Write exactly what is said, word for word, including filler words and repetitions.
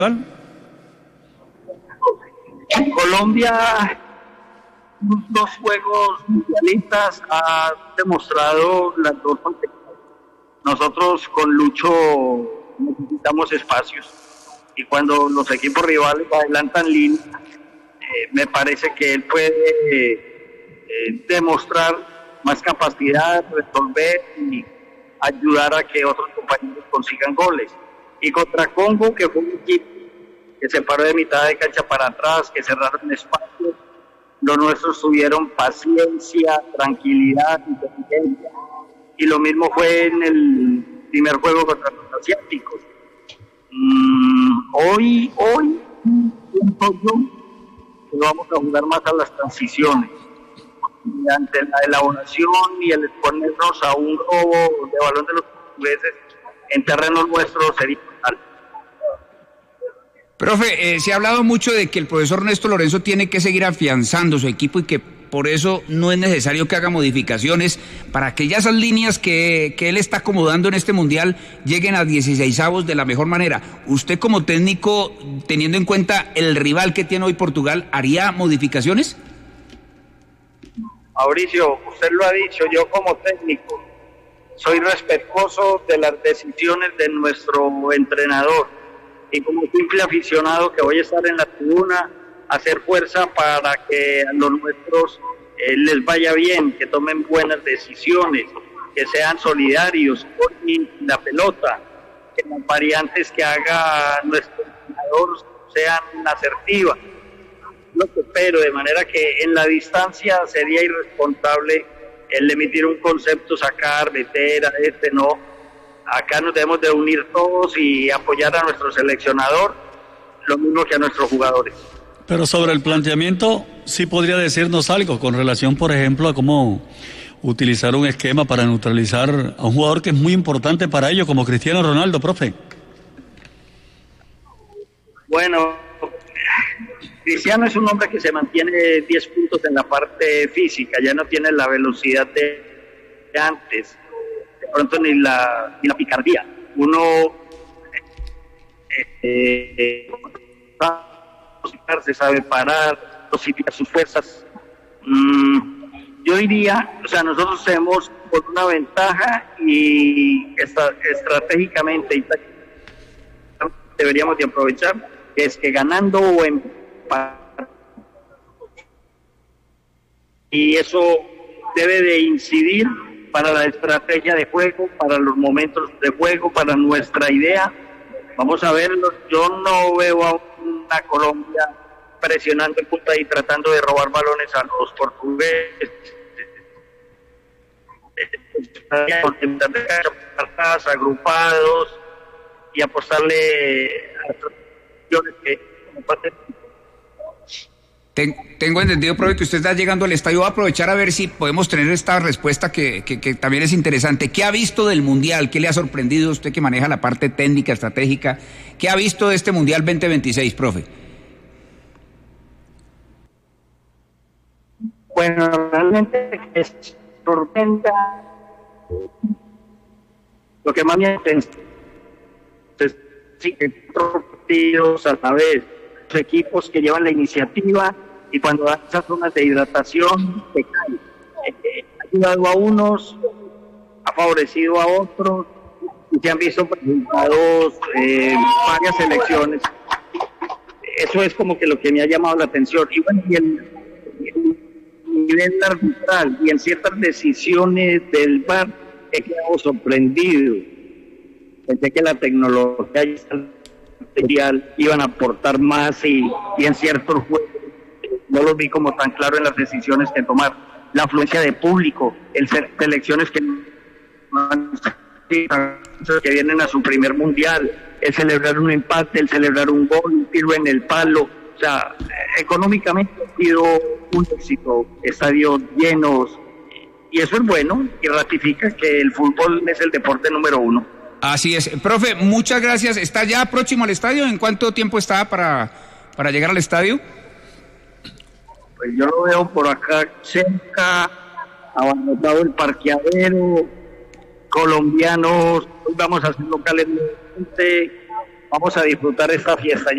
Colombia, dos juegos mundialistas, ha demostrado las dos. Nosotros con Lucho necesitamos espacios y cuando los equipos rivales adelantan línea, eh, me parece que él puede eh, eh, demostrar más capacidad, resolver y ayudar a que otros compañeros consigan goles. Y contra Congo, que fue un equipo que se paró de mitad de cancha para atrás, que cerraron espacios, los nuestros tuvieron paciencia, tranquilidad, inteligencia. Y lo mismo fue en el primer juego contra los asiáticos. Mm, hoy, hoy, siento yo que vamos a jugar más a las transiciones. Y ante la elaboración y el exponernos a un robo de balón de los portugueses en terrenos nuestros sería fatal. Profe, eh, se ha hablado mucho de que el profesor Néstor Lorenzo tiene que seguir afianzando su equipo y que por eso no es necesario que haga modificaciones para que ya esas líneas que, que él está acomodando en este mundial lleguen a dieciseisavos de la mejor manera. Usted como técnico, teniendo en cuenta el rival que tiene hoy Portugal, ¿haría modificaciones? Mauricio, usted lo ha dicho, yo como técnico soy respetuoso de las decisiones de nuestro entrenador y como simple aficionado que voy a estar en la tribuna, hacer fuerza para que a los nuestros eh, les vaya bien, que tomen buenas decisiones, que sean solidarios con la pelota, que las variantes que haga nuestro entrenador sean asertivas. Lo que espero, de manera que en la distancia sería irresponsable el emitir un concepto, sacar, meter, a este no. Acá nos debemos de unir todos y apoyar a nuestro seleccionador, lo mismo que a nuestros jugadores. Pero sobre el planteamiento, sí podría decirnos algo con relación, por ejemplo, a cómo utilizar un esquema para neutralizar a un jugador que es muy importante para ellos, como Cristiano Ronaldo, profe. Bueno, Cristiano es un hombre que se mantiene diez puntos en la parte física, ya no tiene la velocidad de, de antes, de pronto ni la, ni la picardía. Uno eh, eh, se sabe parar, dosificar sus fuerzas. Mm, yo diría, o sea, nosotros tenemos por una ventaja y esta, estratégicamente y deberíamos de aprovechar, que es que ganando o empatando, y eso debe de incidir para la estrategia de juego, para los momentos de juego, para nuestra idea. Vamos a verlo. Yo no veo a una Colombia presionando en punta y tratando de robar balones a los portugueses, agrupados y apostarle a acciones que como parte. Ten, tengo entendido, profe, que usted está llegando al estadio. Voy a aprovechar a ver si podemos tener esta respuesta que, que, que también es interesante. ¿Qué ha visto del Mundial? ¿Qué le ha sorprendido a usted que maneja la parte técnica, estratégica? ¿Qué ha visto de este Mundial veinte veintiséis, profe? Bueno, realmente es sorprenda. Lo que más me interesa es que partidos a la vez, los equipos que llevan la iniciativa y cuando dan esas zonas de hidratación se caen. Eh, ha ayudado a unos, ha favorecido a otros y se han visto presentados eh, varias elecciones. Eso es como que lo que me ha llamado la atención. Y bueno, y el, el nivel arbitral y en ciertas decisiones del V A R he quedado sorprendido. Pensé que la tecnología y el material iban a aportar más y, y en ciertos juegos no lo vi como tan claro en las decisiones que tomar. La afluencia de público, el selecciones que, que vienen a su primer mundial, el celebrar un empate, el celebrar un gol, un tiro en el palo. O sea, económicamente ha sido un éxito, estadios llenos, y eso es bueno y ratifica que el fútbol es el deporte número uno. Así es. Profe, muchas gracias. ¿Está ya próximo al estadio? ¿En cuánto tiempo está para, para llegar al estadio? Pues yo lo veo por acá cerca, abandonado el parqueadero, colombianos, vamos a hacer locales nuevamente, vamos a disfrutar esta fiesta.